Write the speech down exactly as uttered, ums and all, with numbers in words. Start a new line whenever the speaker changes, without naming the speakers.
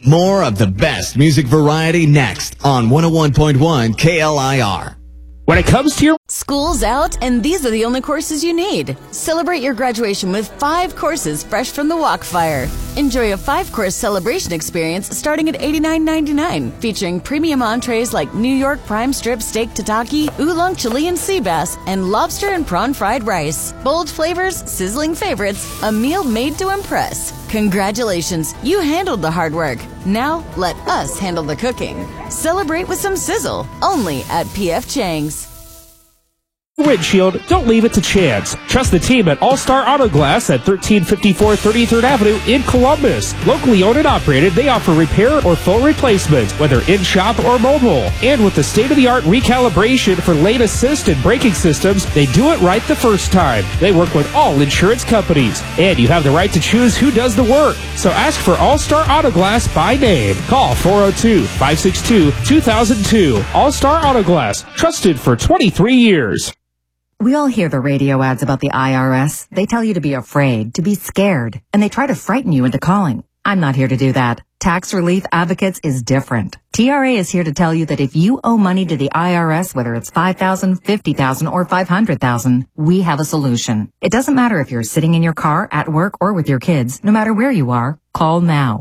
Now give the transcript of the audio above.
More of the best music variety next on one oh one point one K L I R.
When it comes to your...
School's out, and these are the only courses you need. Celebrate your graduation with five courses fresh from the Walkfire. Enjoy a five-course celebration experience starting at eighty-nine ninety-nine, featuring premium entrees like New York prime strip steak tataki, oolong Chilean sea bass, and lobster and prawn fried rice. Bold flavors, sizzling favorites, a meal made to impress. Congratulations, you handled the hard work. Now, let us handle the cooking. Celebrate with some sizzle, only at P F Chang's.
Windshield, don't leave it to chance. Trust the team at All-Star Auto Glass at thirteen fifty-four thirty-third Avenue in Columbus. Locally owned and operated, they offer repair or full replacement, whether in-shop or mobile. And with the state-of-the-art recalibration for lane assist and braking systems, they do it right the first time. They work with all insurance companies, and you have the right to choose who does the work. So ask for All-Star Auto Glass by name. Call four oh two, five six two, two thousand two. All-Star Auto Glass, trusted for twenty-three years.
We all hear the radio ads about the I R S. They tell you to be afraid, to be scared, and they try to frighten you into calling. I'm not here to do that. Tax Relief Advocates is different. T R A is here to tell you that if you owe money to the I R S, whether it's five thousand dollars, fifty thousand dollars, or five hundred thousand dollars, we have a solution. It doesn't matter if you're sitting in your car, at work, or with your kids. No matter where you are, call now.